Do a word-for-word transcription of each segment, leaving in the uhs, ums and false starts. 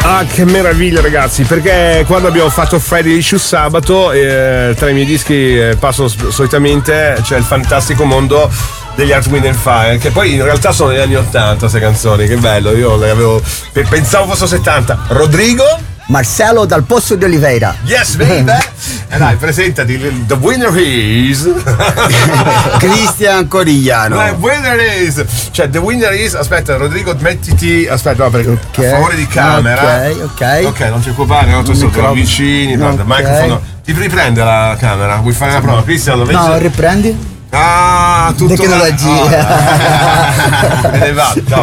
Ah, che meraviglia ragazzi, perché quando abbiamo fatto Friday Issue sabato, eh, tra i miei dischi eh, passano solitamente c'è il fantastico mondo degli Earth, Wind and Fire, che poi in realtà sono negli anni ottanta queste canzoni, che bello, io le avevo, pensavo fossero settanta. Rodrigo? Marcelo dal Posto di Oliveira. Yes, baby! Eh dai, presentati, the winner is Cristian Corigliano. The winner is, cioè the winner is, aspetta Rodrigo, mettiti, aspetta, no, perché okay. A favore di camera. Ok, ok. Ok, non ti preoccupare, no, tu sei troppo vicini, okay. Il microfono. Ti riprende la camera? Vuoi fare la prova? Cristian, lo vedi? No, riprendi. Ah, tutto tecnologia. Elevato.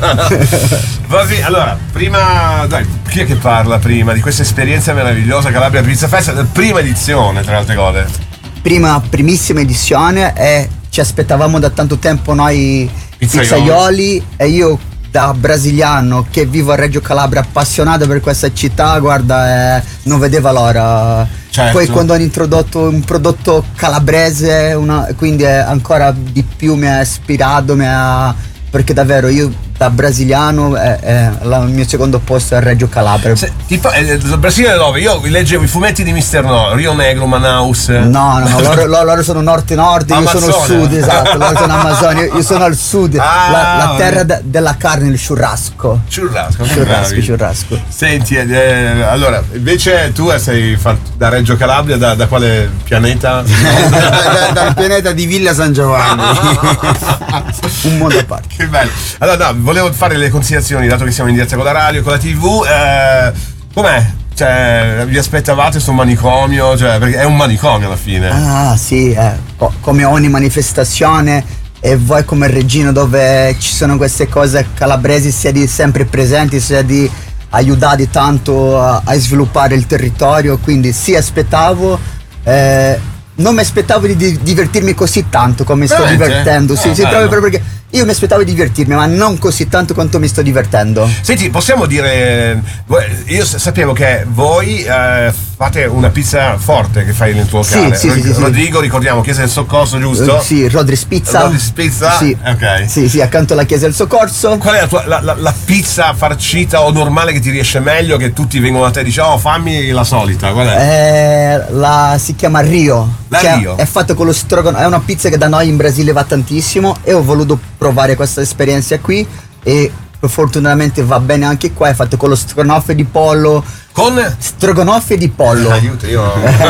Va bene, allora, prima, dai, chi è che parla prima di questa esperienza meravigliosa Calabria Pizza Fest, prima edizione, tra le altre cose? Prima, primissima edizione, e ci aspettavamo da tanto tempo noi pizzaioli, pizzaioli e io da brasiliano che vivo a Reggio Calabria, appassionato per questa città, guarda, eh, non vedeva l'ora. Certo. Poi quando hanno introdotto un prodotto calabrese, una, quindi è ancora di più mi ha ispirato, mi ha, perché davvero io da brasiliano è, è la, il mio secondo posto è Reggio Calabria. Se, tipo, eh, Brasile dove? Io leggevo i fumetti di mister No, Rio Negro, Manaus. No, no, no, loro, loro, loro sono nord-nord, io sono al sud, esatto, loro sono Amazonia, io, io sono al sud, ah, la, la terra de, della carne, il churrasco. Churrasco, churrasco, churrasco. Senti, eh, allora, invece tu sei da Reggio Calabria, da, da quale pianeta? da, dal pianeta di Villa San Giovanni. Un mondo a parte. Che bello. Allora, no, volevo fare le considerazioni, dato che siamo in diretta con la radio, con la tivù, eh, com'è? Cioè, vi aspettavate sto manicomio? Cioè, perché è un manicomio alla fine. Ah, sì, eh, co- come ogni manifestazione, e voi come Regina dove ci sono queste cose calabresi, siete sempre presenti, siete aiutati tanto a, a sviluppare il territorio, quindi sì, aspettavo, eh, non mi aspettavo di, di divertirmi così tanto come sto Veramente? divertendo, sì, Oh, sì, proprio, proprio perché io mi aspettavo di divertirmi, ma non così tanto quanto mi sto divertendo. Senti, possiamo dire, io sapevo che voi eh, fate una pizza forte che fai nel tuo locale. Sì, sì, sì, Rodrigo, sì. ricordiamo, Chiesa del Soccorso, giusto? Uh, sì, Rodri's Pizza. Rodri's Pizza? Sì. Ok. Sì, sì, accanto alla Chiesa del Soccorso. Qual è la, tua, la, la, la pizza farcita o normale che ti riesce meglio, che tutti vengono a te e dicono oh fammi la solita, qual è? Eh, la, si chiama Rio. La che Rio? È, è fatta con lo stroganoff, è una pizza che da noi in Brasile va tantissimo e ho voluto provare questa esperienza qui e fortunatamente va bene anche qua, è fatto con lo stroganoff di pollo. Con? Stroganoff di pollo. Aiuto, io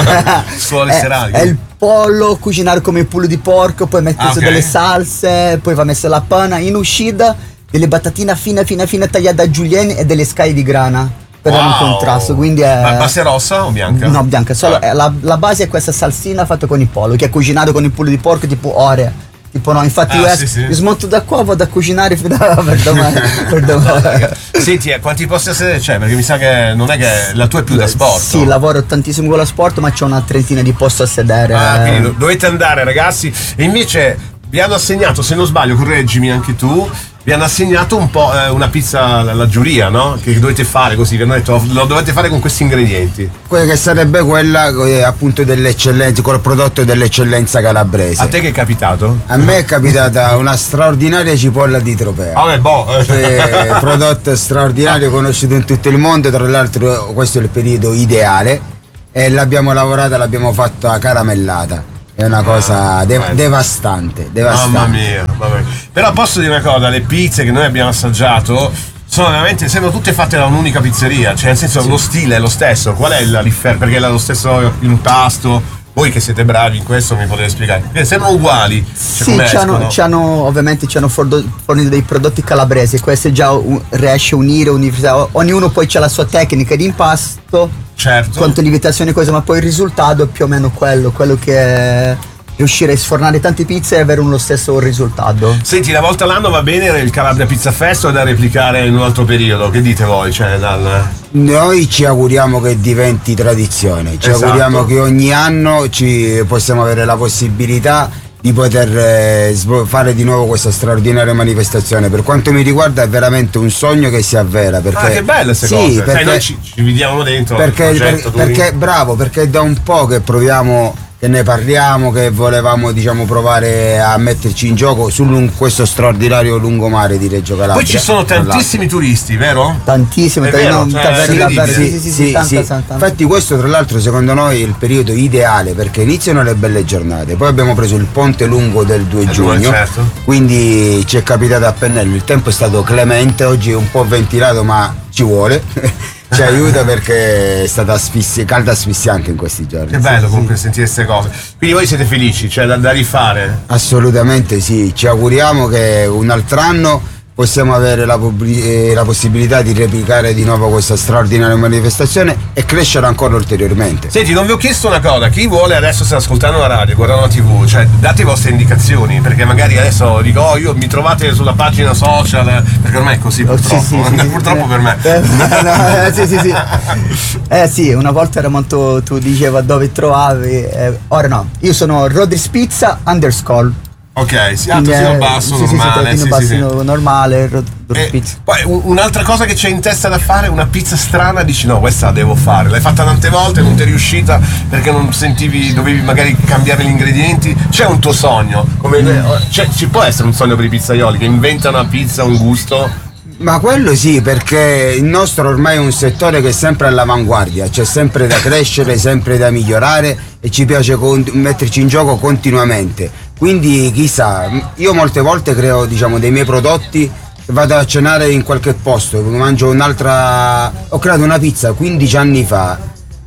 scuole serali. È il pollo cucinato come il pulo di porco, poi messo ah, okay. delle salse, poi va messa la panna, in uscita delle patatine fine fine fine tagliate a julienne e delle scaglie di grana per wow. dare un contrasto, quindi è... Ma base rossa o bianca? No, bianca, solo ah. la, la base è questa salsina fatta con il pollo, che è cucinato con il pulo di porco tipo ore. Tipo no, infatti ah, io sì, sì. mi smonto da qua, vado a cucinare fino a, per domani. Per domani. Senti, eh, quanti posti a sedere c'è? Perché mi sa che non è che la tua è più da sport. Sì, lavoro tantissimo con la sport, ma c'è una trentina di posti a sedere. Ah, quindi dovete andare ragazzi. E invece vi hanno assegnato, se non sbaglio, correggimi anche tu, vi hanno assegnato un po' eh, una pizza alla giuria, no? Che dovete fare così, vi hanno detto lo dovete fare con questi ingredienti. Quella che sarebbe quella eh, appunto dell'eccellenza, col prodotto dell'eccellenza calabrese. A te che è capitato? A me è capitata una straordinaria cipolla di Tropea. Ah, beh, boh. Eh, prodotto straordinario conosciuto in tutto il mondo, tra l'altro questo è il periodo ideale e l'abbiamo lavorata, l'abbiamo fatta caramellata. È una cosa de- devastante, devastante. Mamma mia, mamma mia. Però posso dire una cosa, le pizze che noi abbiamo assaggiato sono veramente, sembrano tutte fatte da un'unica pizzeria, cioè nel senso sì. Lo stile è lo stesso, qual è la differenza? Perché è lo stesso impasto, voi che siete bravi in questo mi potete spiegare, perché sembrano uguali. Cioè, sì, c'hanno, c'hanno, ovviamente ci hanno fornito dei prodotti calabresi, questo già un, riesce a unire, unire, ognuno poi c'ha la sua tecnica di impasto. Certo. Quanto lievitazione e cose, ma poi il risultato è più o meno quello, quello che è riuscire a sfornare tante pizze e avere lo stesso risultato. Senti, una volta all'anno va bene il Calabria Pizza Fest o è da replicare in un altro periodo? Che dite voi? Cioè, dal... Noi ci auguriamo che diventi tradizione, ci esatto. auguriamo che ogni anno ci possiamo avere la possibilità di poter eh, fare di nuovo questa straordinaria manifestazione. Per quanto mi riguarda è veramente un sogno che si avvera, perché ah, che belle queste sì, cose. Perché, Sai, noi ci, ci vediamo dentro perché, progetto, per, perché bravo, perché da un po' che proviamo che ne parliamo, che volevamo diciamo provare a metterci in gioco su lung- questo straordinario lungomare di Reggio Calabria. Poi ci sono tantissimi turisti, vero? Tantissimi, È vero, no, cioè, davvero, è davvero, incredibile. sì, sì, sì, Sì, sì, tanta, sì. tanta, tanta. Infatti questo tra l'altro secondo noi è il periodo ideale perché iniziano le belle giornate, poi abbiamo preso il ponte lungo del due Eh, giugno, certo. quindi ci è capitato a pennello, il tempo è stato clemente, oggi è un po' ventilato ma ci vuole, ci aiuta perché è stata asfissi- calda asfissiante in questi giorni. Che bello comunque sentire queste cose. Quindi voi siete felici, cioè da, da rifare? Assolutamente sì, ci auguriamo che un altro anno possiamo avere la, pubblic- eh, la possibilità di replicare di nuovo questa straordinaria manifestazione e crescere ancora ulteriormente. Senti, non vi ho chiesto una cosa, chi vuole adesso sta ascoltando la radio, guardando la tivù, cioè date le vostre indicazioni, perché magari adesso dico, oh, io mi trovate sulla pagina social, perché ormai è così purtroppo, Sì, sì, sì, purtroppo sì. per me. Eh, no, eh, sì, sì, sì. Eh sì, una volta era molto, tu dicevi dove trovavi, eh, ora no, io sono Rodriguez Pizza underscore. Ok, sì, Quindi, alto fino eh, basso, sì, sì, normale. sì, Sì, fino sì, sì. basso, normale, Rodriguez E Pizza. poi un- un'altra cosa che c'è in testa da fare, una pizza strana, dici no, questa la devo fare. L'hai fatta tante volte, non ti è riuscita perché non sentivi, dovevi magari cambiare gli ingredienti. C'è un tuo sogno? Come, cioè, ci può essere un sogno per i pizzaioli che inventano una pizza, un gusto? Ma quello sì, perché il nostro ormai è un settore che è sempre all'avanguardia, c'è sempre da crescere, sempre da migliorare e ci piace con- metterci in gioco continuamente. Quindi chissà, io molte volte creo diciamo dei miei prodotti, vado a cenare in qualche posto, mangio un'altra. Ho creato una pizza quindici anni fa,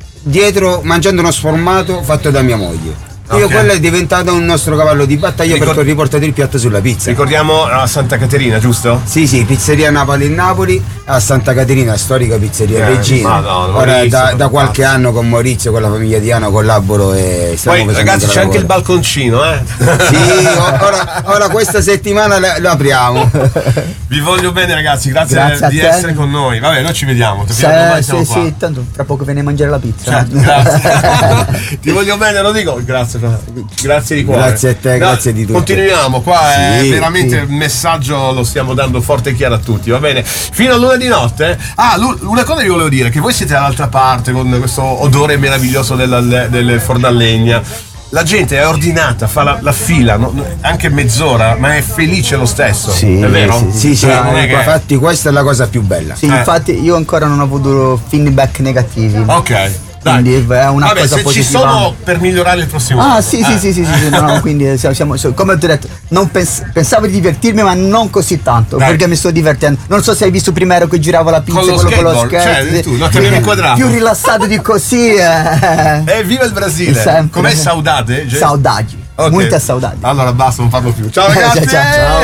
dietro mangiando uno sformato fatto da mia moglie. Io Ok. quello è diventato un nostro cavallo di battaglia Ricor- perché ho riportato il piatto sulla pizza. Ricordiamo a Santa Caterina, giusto? Sì, sì, pizzeria Napoli in Napoli, a Santa Caterina, storica pizzeria Eh, Regina. Madonna, Ora Maurizio, da, da qualche fantastico. anno con Maurizio, con la famiglia Diano, collaboro e stiamo Poi facendo ragazzi un c'è anche il lavoro. balconcino, eh? Sì, o- ora, ora questa settimana lo, lo apriamo. Vi voglio bene ragazzi, grazie, Grazie a di te. essere con noi. Vabbè, noi ci vediamo. Sì, domani sì, siamo qua. sì, tanto tra poco viene a mangiare la pizza. Certo, grazie. Ti voglio bene, lo dico. Grazie, grazie di cuore. Grazie a te, grazie di tutto. Continuiamo, qua è Sì, veramente sì. il messaggio lo stiamo dando forte e chiaro a tutti, va bene? Fino a luna di notte. Ah, lu- una cosa vi volevo dire, che voi siete dall'altra parte con questo odore meraviglioso della- del forno a legna. La gente è ordinata, fa la, la fila, no- no- anche mezz'ora, ma è felice lo stesso. Sì, è vero? sì, Sì, sì, Cioè, non è che- infatti questa è la cosa più bella. Sì, Eh. infatti io ancora non ho avuto feedback negativi. Ok. Dai. Quindi è una Vabbè, cosa se positiva. ci sono per migliorare il prossimo Ah anno. sì, Eh. sì, sì, sì, sì, sì, no, no, quindi siamo, siamo- so- come ho detto, non pens- pensavo di divertirmi ma non così tanto, Dai. perché mi sto divertendo. Non so se hai visto prima che giravo la pizza Con lo quello con lo skateboard, skate. cioè, tu, no, ti avevi inquadrato. Più rilassato di così. Eh. Eh, viva il Brasile! Sempre. Com'è saudade? Saudade. Ok. Muita saudade. Allora basta, non parlo più. Ciao ragazzi! Ciao, ciao, ciao.